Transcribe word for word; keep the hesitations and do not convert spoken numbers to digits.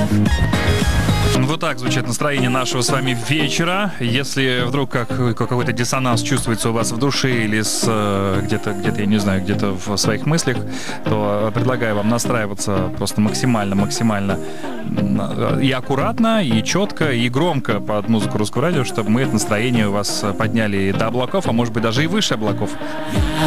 Вот так звучит настроение нашего с вами вечера. Если вдруг как, какой-то диссонанс чувствуется у вас в душе или с, где-то, где-то, я не знаю, где-то в своих мыслях, то предлагаю вам настраиваться просто максимально, максимально и аккуратно, и четко, и громко под музыку русского радио, чтобы мы это настроение у вас подняли до облаков, а может быть даже и выше облаков.